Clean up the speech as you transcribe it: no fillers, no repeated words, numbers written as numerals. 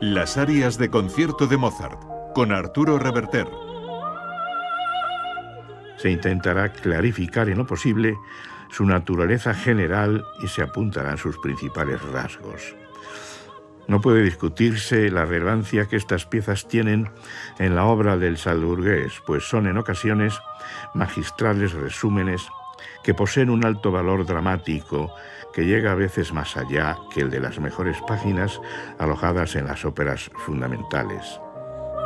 Las arias de concierto de Mozart, con Arturo Reverter. Se intentará clarificar en lo posible su naturaleza general y se apuntarán sus principales rasgos. No puede discutirse la relevancia que estas piezas tienen en la obra del salzburgués, pues son en ocasiones magistrales resúmenes que poseen un alto valor dramático que llega a veces más allá que el de las mejores páginas alojadas en las óperas fundamentales.